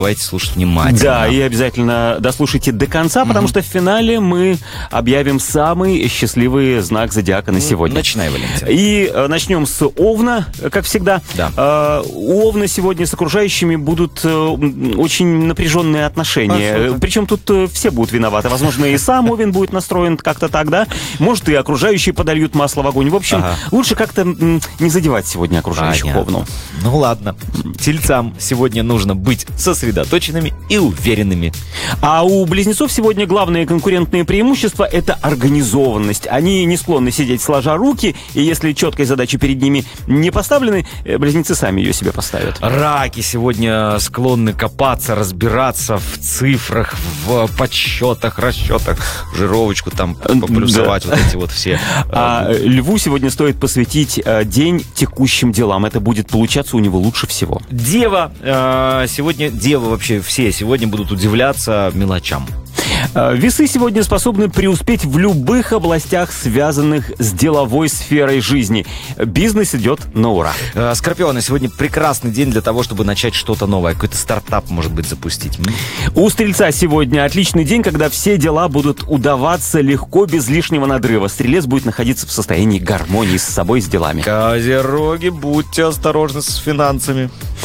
Давайте слушать внимательно. Да, и обязательно дослушайте до конца, потому что в финале мы объявим самый счастливый знак зодиака на сегодня. Начинай, Валентин. И начнем с Овна, как всегда. Да. У Овна сегодня с окружающими будут очень напряженные отношения. Причем тут все будут виноваты. Возможно, и сам Овен будет настроен как-то так, да? Может, и окружающие подольют масло в огонь. В общем, лучше как-то не задевать сегодня окружающих Овну. Ну ладно. Тельцам сегодня нужно быть сосредоточенными и уверенными. А у близнецов сегодня главное конкурентное преимущество – это организованность. Они не склонны сидеть сложа руки, и если четкой задачи перед ними не поставлены, близнецы сами ее себе поставят. Раки сегодня склонны копаться, разбираться в цифрах, в подсчетах, расчетах, жировочку там поплюсовать, вот эти вот все. А Льву сегодня стоит посвятить день текущим делам. Это будет получаться у него лучше всего. Дева. Сегодня девы вообще все сегодня будут удивляться мелочам. Весы сегодня способны преуспеть в любых областях, связанных с деловой сферой жизни. Бизнес идет на ура. Скорпионы. Сегодня прекрасный день для того, чтобы начать что-то новое. Какой-то стартап, может быть, запустить. У Стрельца сегодня отличный день, когда все дела будут удаваться легко, без лишнего надрыва. Стрелец будет находиться в состоянии гармонии с собой, с делами. Козероги, будьте осторожны с финансами.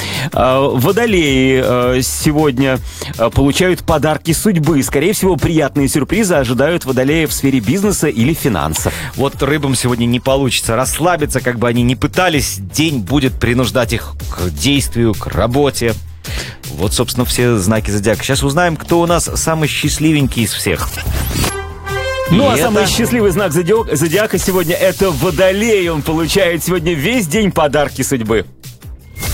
Водолеи сегодня получают подарки судьбы. Скорее всего, приятные сюрпризы ожидают водолеев в сфере бизнеса или финансов. Вот рыбам сегодня не получится расслабиться, как бы они ни пытались. День будет принуждать их к действию, к работе. Вот, собственно, все знаки зодиака. Сейчас узнаем, кто у нас самый счастливенький из всех. Ну, а самый счастливый знак зодиака сегодня — это Водолей. Он получает сегодня весь день подарки судьбы.